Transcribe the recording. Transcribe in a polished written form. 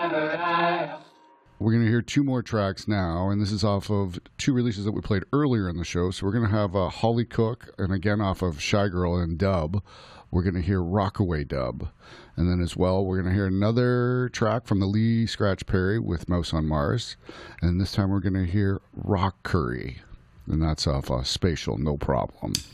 We're going to hear two more tracks now, and this is off of two releases that we played earlier in the show. So we're going to have Holly Cook, and again off of Shy Girl and Dub, we're going to hear Rockaway Dub. And then as well, we're going to hear another track from the Lee Scratch Perry with Mouse on Mars. And this time we're going to hear Rock Curry, and that's off Spatial No Problem.